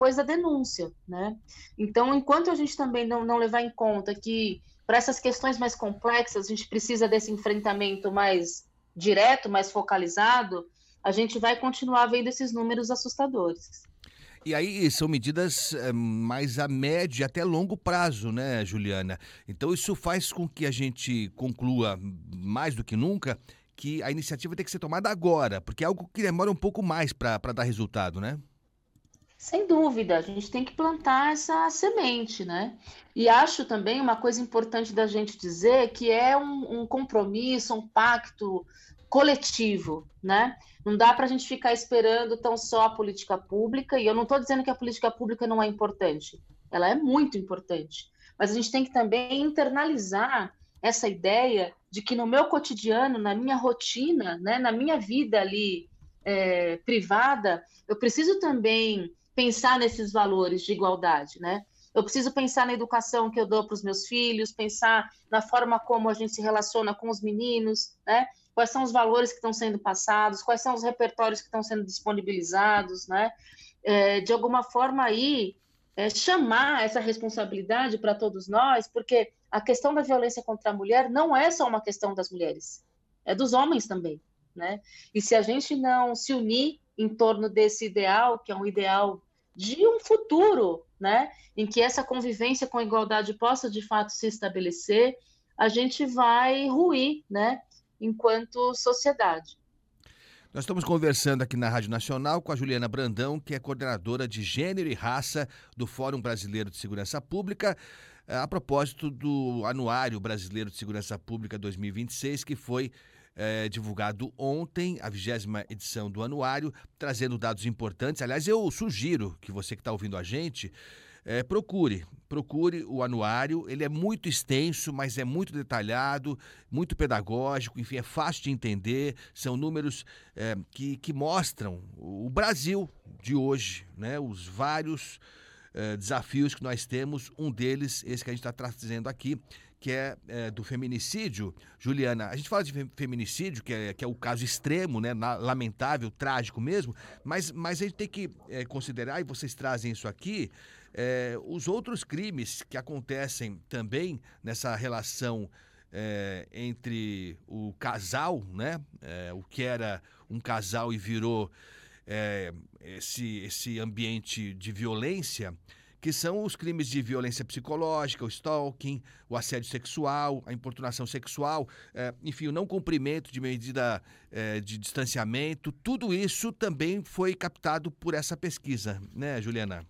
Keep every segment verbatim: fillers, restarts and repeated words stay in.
depois da denúncia, né? Então, enquanto a gente também não, não levar em conta que, para essas questões mais complexas, a gente precisa desse enfrentamento mais direto, mais focalizado, a gente vai continuar vendo esses números assustadores. E aí são medidas eh, mais a médio e até longo prazo, né, Juliana? Então isso faz com que a gente conclua mais do que nunca que a iniciativa tem que ser tomada agora, porque é algo que demora um pouco mais para dar resultado, né? Sem dúvida, a gente tem que plantar essa semente, né? E acho também uma coisa importante da gente dizer que é um, um compromisso, um pacto coletivo, né? Não dá para a gente ficar esperando tão só a política pública, e eu não estou dizendo que a política pública não é importante, ela é muito importante, mas a gente tem que também internalizar essa ideia de que no meu cotidiano, na minha rotina, né, na minha vida ali é, privada, eu preciso também pensar nesses valores de igualdade, né? Eu preciso pensar na educação que eu dou para os meus filhos, pensar na forma como a gente se relaciona com os meninos, né? Quais são os valores que estão sendo passados, quais são os repertórios que estão sendo disponibilizados, né? É, de alguma forma aí, é, chamar essa responsabilidade para todos nós, porque a questão da violência contra a mulher não é só uma questão das mulheres, é dos homens também, né? E se a gente não se unir em torno desse ideal, que é um ideal de um futuro, né, em que essa convivência com a igualdade possa de fato se estabelecer, a gente vai ruir, né, enquanto sociedade. Nós estamos conversando aqui na Rádio Nacional com a Juliana Brandão, que é coordenadora de Gênero e Raça do Fórum Brasileiro de Segurança Pública, a propósito do Anuário Brasileiro de Segurança Pública dois mil e vinte e seis, que foi é, divulgado ontem, a vigésima edição do anuário, trazendo dados importantes. Aliás, eu sugiro que você que está ouvindo a gente, é, procure, procure o anuário. Ele é muito extenso, mas é muito detalhado, muito pedagógico, enfim, é fácil de entender. São números é, que, que mostram o Brasil de hoje, né? Os vários é, desafios que nós temos. Um deles, esse que a gente está trazendo aqui, que é, é do feminicídio. Juliana, a gente fala de feminicídio, que é, que é o caso extremo, né, lamentável, trágico mesmo, mas, mas a gente tem que é, considerar, e vocês trazem isso aqui, é, os outros crimes que acontecem também nessa relação é, entre o casal, né, é, o que era um casal e virou é, esse, esse ambiente de violência, que são os crimes de violência psicológica, o stalking, o assédio sexual, a importunação sexual, é, enfim, o não cumprimento de medida é, de distanciamento. Tudo isso também foi captado por essa pesquisa, né, Juliana?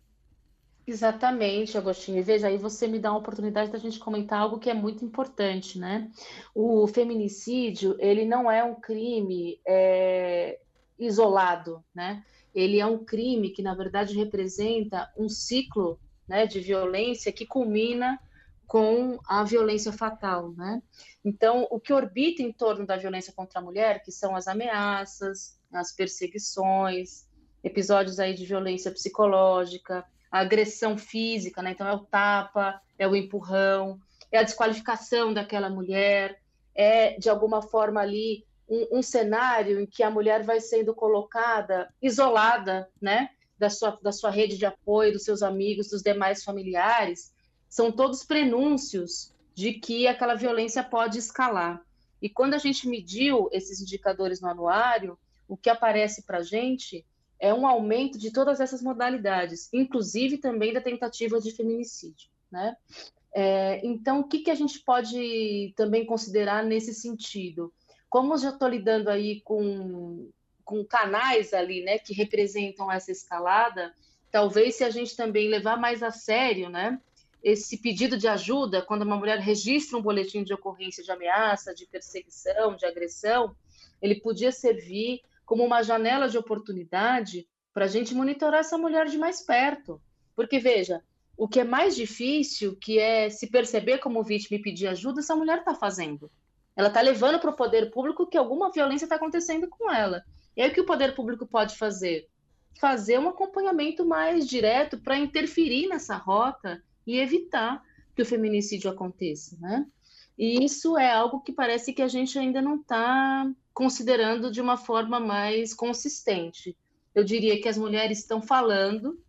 Exatamente, Agostinho. E veja, aí você me dá a oportunidade da gente comentar algo que é muito importante, né? O feminicídio, ele não é um crime é, isolado, né? Ele é um crime que, na verdade, representa um ciclo, né, de violência que culmina com a violência fatal, né? Então, o que orbita em torno da violência contra a mulher, que são as ameaças, as perseguições, episódios aí de violência psicológica, a agressão física, né? Então é o tapa, é o empurrão, é a desqualificação daquela mulher, é de alguma forma ali um, um cenário em que a mulher vai sendo colocada isolada, né? Da sua, da sua rede de apoio, dos seus amigos, dos demais familiares, são todos prenúncios de que aquela violência pode escalar. E quando a gente mediu esses indicadores no anuário, o que aparece para a gente é um aumento de todas essas modalidades, inclusive também da tentativa de feminicídio, né? É, então, o que, que a gente pode também considerar nesse sentido? Como eu já estou lidando aí com, com canais ali, né, que representam essa escalada, talvez se a gente também levar mais a sério, né, esse pedido de ajuda, quando uma mulher registra um boletim de ocorrência de ameaça, de perseguição, de agressão, ele podia servir como uma janela de oportunidade para a gente monitorar essa mulher de mais perto. Porque, veja, o que é mais difícil, que é se perceber como vítima e pedir ajuda, essa mulher está fazendo. Ela está levando para o poder público que alguma violência está acontecendo com ela. E aí o que o poder público pode fazer? Fazer um acompanhamento mais direto para interferir nessa rota e evitar que o feminicídio aconteça, né? E isso é algo que parece que a gente ainda não está considerando de uma forma mais consistente. Eu diria que as mulheres estão falando,